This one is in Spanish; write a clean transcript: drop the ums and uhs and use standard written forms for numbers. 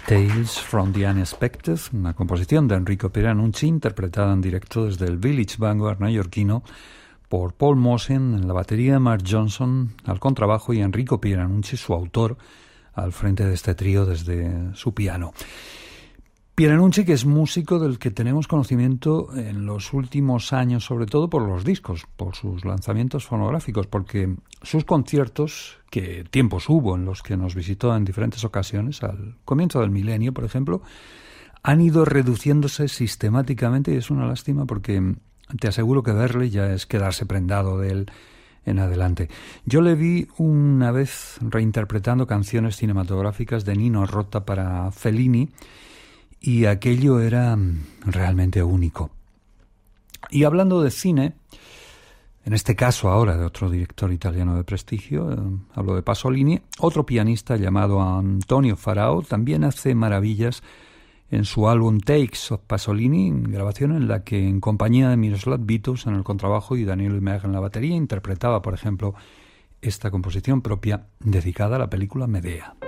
Tales from the Unexpected, una composición de Enrico Pieranunci interpretada en directo desde el Village Vanguard neoyorquino por Paul Mosen en la batería, Mark Johnson al contrabajo y Enrico Pieranunci, su autor, al frente de este trío desde su piano. Pieranunci, que es músico del que tenemos conocimiento en los últimos años, sobre todo por los discos, por sus lanzamientos fonográficos, porque sus conciertos, que tiempos hubo en los que nos visitó en diferentes ocasiones, al comienzo del milenio, por ejemplo, han ido reduciéndose sistemáticamente y es una lástima porque te aseguro que verle ya es quedarse prendado de él en adelante. Yo le vi una vez reinterpretando canciones cinematográficas de Nino Rota para Fellini, y aquello era realmente único. Y hablando de cine, en este caso ahora de otro director italiano de prestigio, hablo de Pasolini, otro pianista llamado Antonio Farao también hace maravillas en su álbum Takes of Pasolini, grabación en la que en compañía de Miroslav Vitous en el contrabajo y Daniel Imer en la batería interpretaba, por ejemplo, esta composición propia dedicada a la película Medea.